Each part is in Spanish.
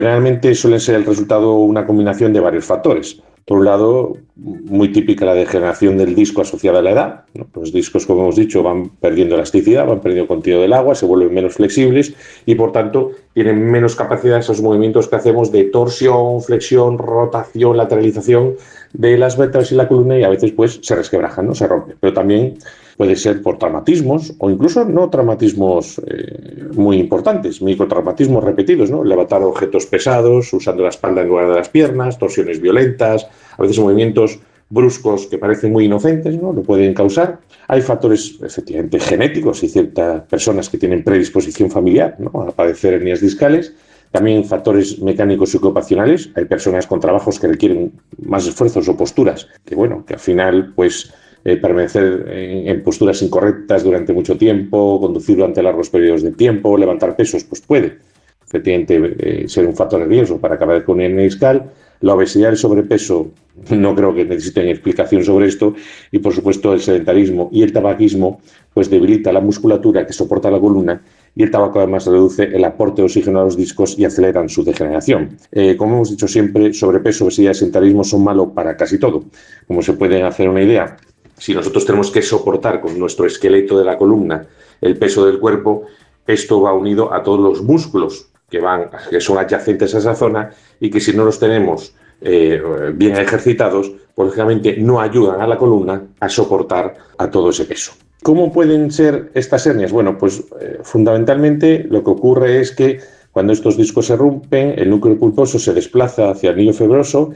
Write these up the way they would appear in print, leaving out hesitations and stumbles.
Generalmente suele ser el resultado una combinación de varios factores. Por un lado, muy típica la degeneración del disco asociada a la edad, ¿no? Los discos, como hemos dicho, van perdiendo elasticidad, van perdiendo contenido del agua, se vuelven menos flexibles y, por tanto, tienen menos capacidad esos movimientos que hacemos de torsión, flexión, rotación, lateralización de las vértebras y la columna, y a veces pues se resquebrajan, ¿no? Se rompen. Pero también puede ser por traumatismos o incluso no traumatismos muy importantes, microtraumatismos repetidos, ¿no? Levantar objetos pesados usando la espalda en lugar de las piernas, torsiones violentas, a veces movimientos bruscos que parecen muy inocentes, ¿no? Lo pueden causar. Hay factores efectivamente genéticos y ciertas personas que tienen predisposición familiar, ¿no?, a padecer hernias discales. También factores mecánicos y ocupacionales. Hay personas con trabajos que requieren más esfuerzos o posturas que, bueno, que al final pues permanecer en posturas incorrectas durante mucho tiempo, conducir durante largos periodos de tiempo, levantar pesos, pues puede efectivamente ser un factor de riesgo para acabar con una hernia discal. La obesidad y el sobrepeso, no creo que necesiten explicación sobre esto, y por supuesto el sedentarismo y el tabaquismo pues debilita la musculatura que soporta la columna, y el tabaco además reduce el aporte de oxígeno a los discos y aceleran su degeneración. Como hemos dicho siempre, sobrepeso, obesidad y sedentarismo son malos para casi todo. Como se pueden hacer una idea, si nosotros tenemos que soportar con nuestro esqueleto de la columna el peso del cuerpo, esto va unido a todos los músculos que son adyacentes a esa zona, y que si no los tenemos bien ejercitados, pues lógicamente no ayudan a la columna a soportar a todo ese peso. ¿Cómo pueden ser estas hernias? Bueno, pues fundamentalmente lo que ocurre es que cuando estos discos se rompen, el núcleo pulposo se desplaza hacia el anillo fibroso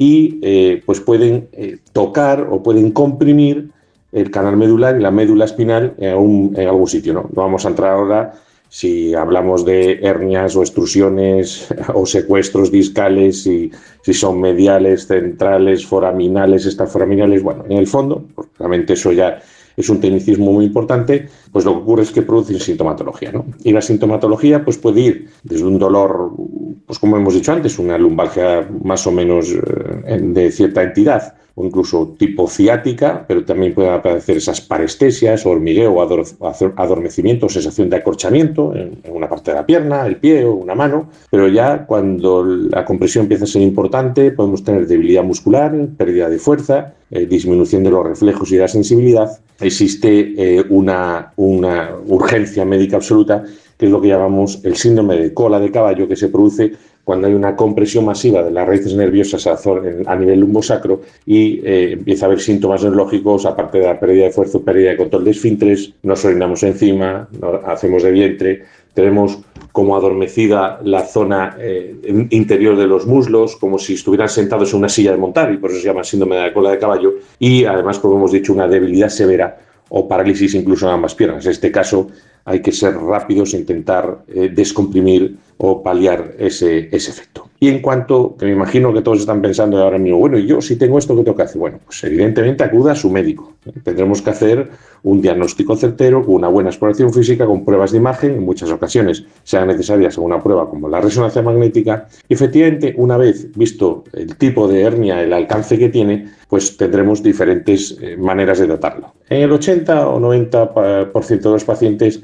y pues pueden tocar o pueden comprimir el canal medular y la médula espinal en algún sitio, ¿no? No vamos a entrar ahora si hablamos de hernias o extrusiones o secuestros discales, si son mediales, centrales, foraminales, extraforaminales. Bueno, en el fondo, pues realmente eso ya es un tecnicismo muy importante, pues lo que ocurre es que producen sintomatología, ¿no? Y la sintomatología pues puede ir desde un dolor, pues como hemos dicho antes, una lumbalgia más o menos de cierta entidad, o incluso tipo ciática, pero también pueden aparecer esas parestesias, hormigueo, adormecimiento, sensación de acorchamiento en una parte de la pierna, el pie o una mano. Pero ya cuando la compresión empieza a ser importante, podemos tener debilidad muscular, pérdida de fuerza, disminución de los reflejos y de la sensibilidad. Existe una urgencia médica absoluta, que es lo que llamamos el síndrome de cola de caballo, que se produce cuando hay una compresión masiva de las raíces nerviosas a nivel lumbosacro y empieza a haber síntomas neurológicos, aparte de la pérdida de fuerza, pérdida de control de esfínteres, nos orinamos encima, hacemos de vientre, tenemos como adormecida la zona interior de los muslos, como si estuvieran sentados en una silla de montar, y por eso se llama síndrome de la cola de caballo, y además, como hemos dicho, una debilidad severa o parálisis incluso en ambas piernas. En este caso hay que ser rápidos e intentar descomprimir o paliar ese efecto. Y en cuanto, que me imagino que todos están pensando ahora mismo, bueno, ¿y yo si tengo esto qué tengo que hacer? Bueno, pues evidentemente acuda a su médico. Tendremos que hacer un diagnóstico certero, con una buena exploración física, con pruebas de imagen, en muchas ocasiones sean necesarias una prueba como la resonancia magnética, y efectivamente, una vez visto el tipo de hernia, el alcance que tiene, pues tendremos diferentes maneras de tratarlo. En el 80 o 90% de los pacientes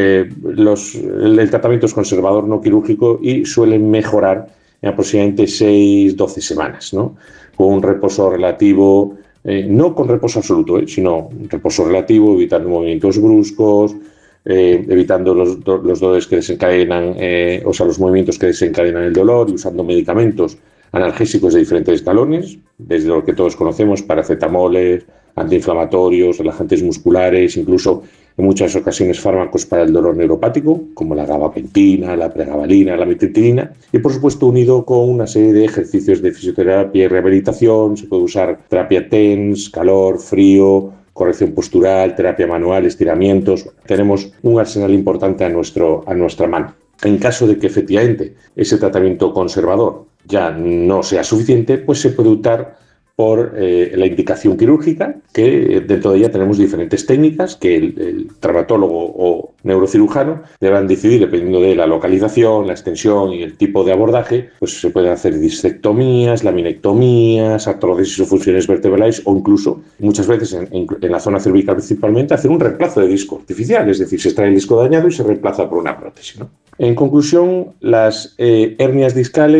el tratamiento es conservador, no quirúrgico, y suelen mejorar en aproximadamente 6-12 semanas, ¿no? Con un reposo relativo, no con reposo absoluto, sino un reposo relativo, evitando movimientos bruscos, evitando los dolores que desencadenan, los movimientos que desencadenan el dolor, y usando medicamentos analgésicos de diferentes escalones, desde lo que todos conocemos, paracetamoles, antiinflamatorios, relajantes musculares, incluso en muchas ocasiones fármacos para el dolor neuropático, como la gabapentina, la pregabalina, la metiltrina, y por supuesto unido con una serie de ejercicios de fisioterapia y rehabilitación. Se puede usar terapia TENS, calor, frío, corrección postural, terapia manual, estiramientos. Tenemos un arsenal importante a nuestra mano. En caso de que efectivamente ese tratamiento conservador ya no sea suficiente, pues se puede optar por la indicación quirúrgica, que dentro de ella tenemos diferentes técnicas que el traumatólogo o neurocirujano, deberán decidir, dependiendo de la localización, la extensión y el tipo de abordaje, pues se pueden hacer discectomías, laminectomías, artrodesis o fusiones vertebrales, o incluso, muchas veces en la zona cervical principalmente, hacer un reemplazo de disco artificial, es decir, se extrae el disco dañado y se reemplaza por una prótesis, ¿no? En conclusión, las hernias discales